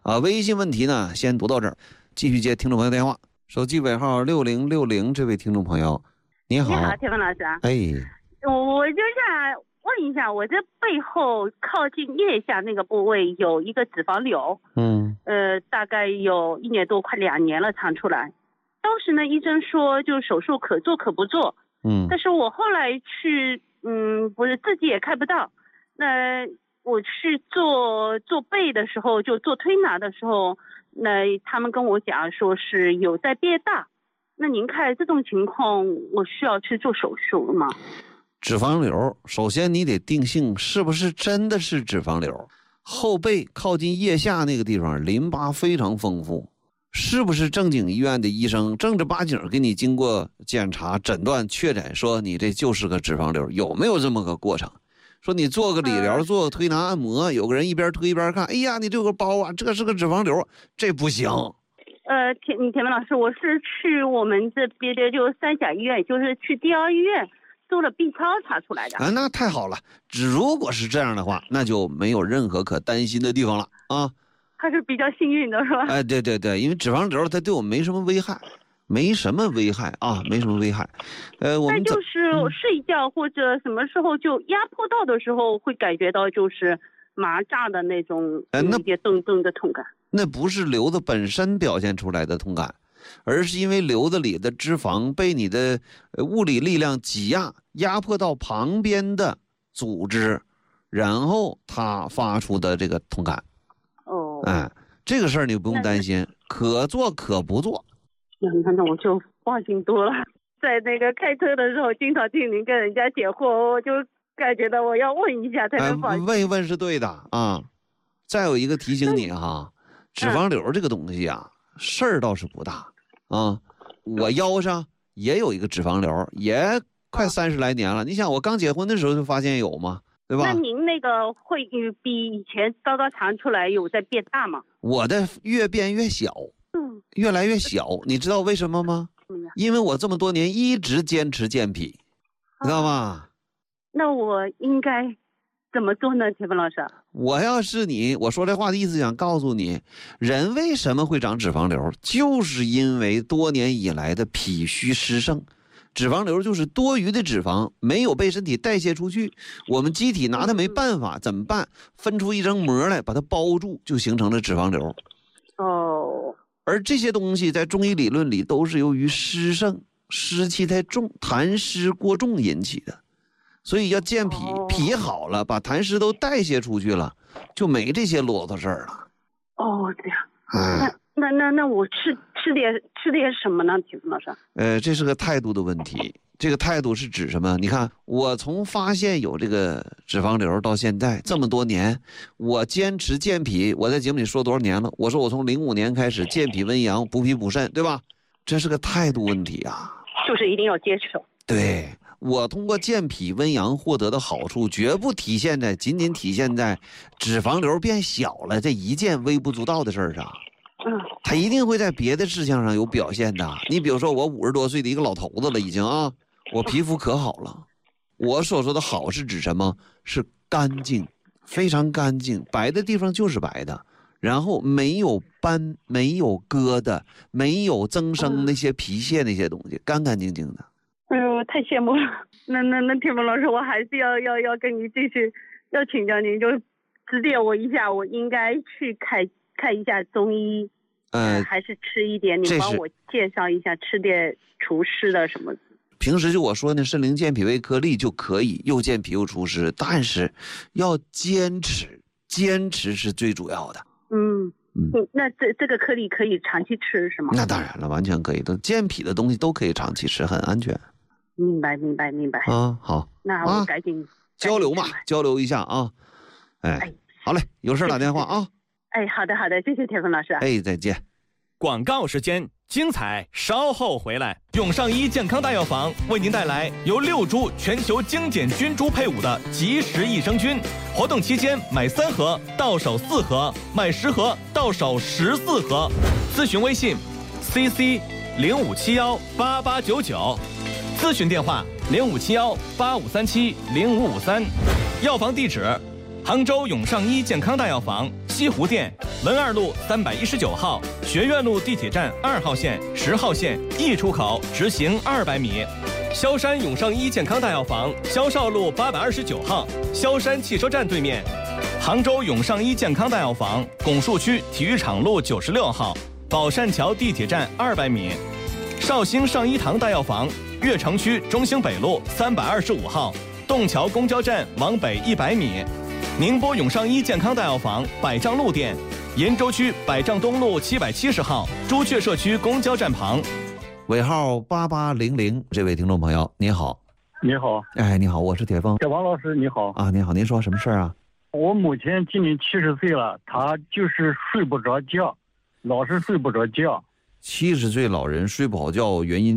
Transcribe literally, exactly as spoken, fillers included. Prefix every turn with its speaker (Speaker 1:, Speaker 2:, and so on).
Speaker 1: 啊，微信问题呢先读到这儿，继续接听众朋友电话。手机尾号六零六零，这位听众朋友，你好。
Speaker 2: 你好，铁峰老师。
Speaker 1: 哎，
Speaker 2: 我我就想问一下，我这背后靠近腋下那个部位有一个脂肪瘤，
Speaker 1: 嗯，
Speaker 2: 呃，大概有一年多，快两年了，长出来。当时呢，医生说就手术可做可不做，
Speaker 1: 嗯，
Speaker 2: 但是我后来去，嗯，不是自己也看不到，那我去做做背的时候，就做推拿的时候，那他们跟我讲说是有在变大。那您看这种情况，我需要去做手术吗？
Speaker 1: 脂肪瘤，首先你得定性是不是真的是脂肪瘤。后背靠近腋下那个地方淋巴非常丰富，是不是正经医院的医生正儿八经给你经过检查诊断确诊说你这就是个脂肪瘤？有没有这么个过程？说你做个理疗，做个推拿按摩，有个人一边推一边看，哎呀，你这有个包啊，这是个脂肪瘤，这不行。
Speaker 2: 呃，田田文老师，我是去我们这边的就三甲医院，就是去第二医院做了 B 超查出来的。
Speaker 1: 啊，那太好了，如果是这样的话，那就没有任何可担心的地方了啊。
Speaker 2: 还是比较幸运的，是吧？
Speaker 1: 哎，对对对，因为脂肪瘤它对我们没什么危害。没什么危害啊，没什么危害。呃，我们
Speaker 2: 但就是睡觉或者什么时候就压迫到的时候，会感觉到就是麻炸的那种，
Speaker 1: 呃，那
Speaker 2: 一些顿顿的痛感。
Speaker 1: 那不是瘤子本身表现出来的痛感，而是因为瘤子里的脂肪被你的物理力量挤压，压迫到旁边的组织，然后它发出的这个痛感。
Speaker 2: 哦，
Speaker 1: 哎，这个事儿你不用担心，可做可不做。
Speaker 2: 那那我就放心多了。在那个开车的时候，经常听您跟人家解惑，我就感觉到我要问一下才能放心。
Speaker 1: 哎，问一问是对的啊。再有一个提醒你哈，脂肪瘤这个东西啊，事儿倒是不大啊。我腰上也有一个脂肪瘤，也快三十来年了。你想，我刚结婚的时候就发现有吗？对吧？
Speaker 2: 那您那个会比以前刚刚长出来有在变大吗？
Speaker 1: 我的越变越小。
Speaker 2: 嗯，
Speaker 1: 越来越小，你知道为什么吗？因为我这么多年一直坚持健脾，知道吗？啊，
Speaker 2: 那我应该怎么做呢，铁峰老师？
Speaker 1: 我要是你，我说这话的意思想告诉你，人为什么会长脂肪瘤，就是因为多年以来的脾虚湿盛。脂肪瘤就是多余的脂肪没有被身体代谢出去，我们机体拿它没办法，怎么办？分出一层膜来把它包住，就形成了脂肪瘤。
Speaker 2: 哦。
Speaker 1: 而这些东西在中医理论里都是由于湿盛、湿气太重、痰湿过重引起的，所以要健脾，脾好了，把痰湿都代谢出去了，就没这些啰嗦事儿了。
Speaker 2: 哦，这样。
Speaker 1: 哎，
Speaker 2: 那那那那我吃吃点吃点什么呢，铁峰老师？
Speaker 1: 呃，这是个态度的问题。这个态度是指什么？你看，我从发现有这个脂肪瘤到现在这么多年，我坚持健脾。我在节目里说多少年了？我说我从零五年开始健脾温阳、补脾补肾，对吧？这是个态度问题啊，
Speaker 2: 就是一定要坚持。
Speaker 1: 对，我通过健脾温阳获得的好处，绝不体现在仅仅体现在脂肪瘤变小了这一件微不足道的事儿上。
Speaker 2: 嗯，
Speaker 1: 它一定会在别的事项上有表现的。你比如说，我五十多岁的一个老头子了，已经啊。我皮肤可好了，我所说的好是指什么？是干净，非常干净，白的地方就是白的，然后没有斑，没有疙瘩，没有增生那些皮屑那些东西，干干净净的。
Speaker 2: 哎呦，太羡慕了。那那那铁峰老师，我还是要要要跟您继续要请教您，就指点我一下，我应该去看看一下中医，呃，还是吃一点？你帮我介绍一下，吃点除湿的什么？
Speaker 1: 平时就我说呢，参苓健脾胃颗粒就可以，又健脾又除湿，但是要坚持，坚持是最主要的。
Speaker 2: 嗯嗯，那这这个颗粒可以长期吃是吗？
Speaker 1: 那当然了，完全可以的，健脾的东西都可以长期吃，很安全。
Speaker 2: 明白明白明白
Speaker 1: 啊，好，
Speaker 2: 那我赶紧、啊、
Speaker 1: 交流嘛，交流一下啊。哎，哎好嘞，有事打电话啊。
Speaker 2: 哎，好的好的，谢谢铁峰老师。
Speaker 1: 哎，再见。
Speaker 3: 广告时间。精彩稍后回来。永上医健康大药房为您带来由六株全球精简菌株配伍的即食益生菌，活动期间买三盒到手四盒，买十盒到手十四盒。咨询微信 C C 零五七幺八八九九，咨询电话零五七幺八五三七零五五三。药房地址：杭州永上医健康大药房西湖店文二路三百一十九号，学院路地铁站二号线、十号线 E 出口直行二百米。萧山永胜一健康大药房，萧少路八百二十九号，萧山汽车站对面。杭州永尚一健康大药房，拱墅区体育场路九十六号，宝善桥地铁站二百米。绍兴上一堂大药房，悦城区中兴北路三百二十五号，洞桥公交站往北一百米。宁波永尚一健康大药房，百丈路店，鄞州区百丈东路七百七十号，朱雀社区公交站旁。
Speaker 1: 尾号八八零零，这位听众朋友您好。
Speaker 4: 你好。
Speaker 1: 哎，你好，我是铁峰。
Speaker 4: 小王老师你好。
Speaker 1: 啊，您好，您说什么事儿啊？
Speaker 4: 我母亲今年七十岁了，她就是睡不着觉，老是睡不着觉。
Speaker 1: 七十岁老人睡不好觉，原因